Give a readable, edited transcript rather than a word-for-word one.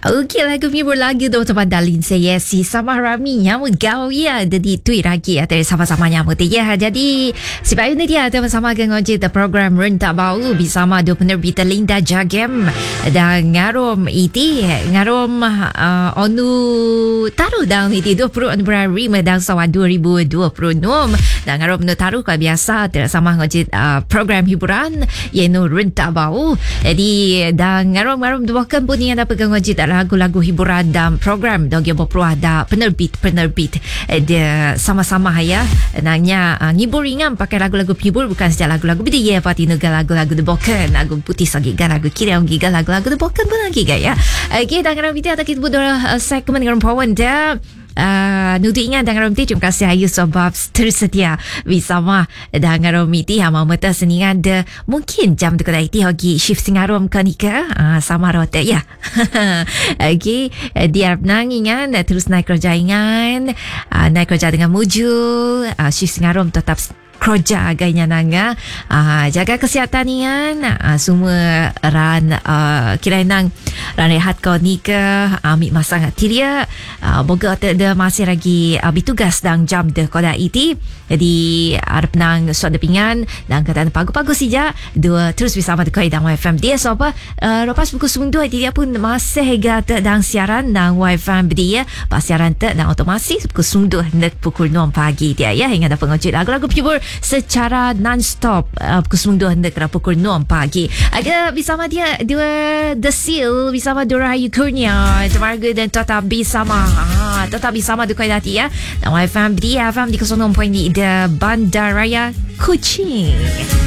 Okey, lagu menghibur lagi tu teman Dalin saya si sama Rami yang gau ya jadi tui lagi ya dari sama-sama nyamuk ya. Jadi sebab ini dia sama-sama ngoji the program Rentak Bau bersama dua penerbit Linda Jagem dan Ngarom iti Ngarom onu taruh dalam iti 20 Februari medang sawan 2026 dan Ngarom nu taruh kau biasa sama ngoji program hiburan iaitu Rentak Bau. Jadi dan Ngarom duakan pun yang dapat ngoji lagu-lagu hiburan dan program dogi berpeluang ada penerbit dia sama-sama ya nanya ngibur ringan pakai lagu-lagu hibur bukan saja lagu-lagu dia pati lagu-lagu debokan lagu putih lagi lagu kira giga lagu-lagu debokan pun lagi ya. Okey dan kalau kita ada kita buat segmen dengan power dia nudu ingat dengan Romti. Terima kasih Ayu sebab tersedia bersama dengan Romti hama mata seningan de mungkin jam dekat IT hoki shift singarom kanika sama rota ya. Okey dia nangingan terus naik kerja ingan naik kerja dengan muju shift singarom tetap kerja agaknya nanga jaga kesihatan ingan semua ran kira nang ran rehat kau ni ke ambil masa ngat tiria boga ada masih lagi bertugas dan jam de koda IT jadi harap nang suatu pingan dan kata pagu-pagu saja dua terus bersama dekat dan YFM dia sopa lepas pukul 2 dia pun masih gata dan siaran dan YFM dia pas siaran te dan otomasi pukul 2 nek pukul 6 pagi dia ya hingga dapat ngocit lagu-lagu pibur secara non-stop pukul 2 nek pukul 6 pagi ada bersama dia dua The Seal bersama Dorayu Kurnia Temarga dan tetap bersama dekat hati ya dan YFM dia FM di 06.2 Bandaraya Kuching.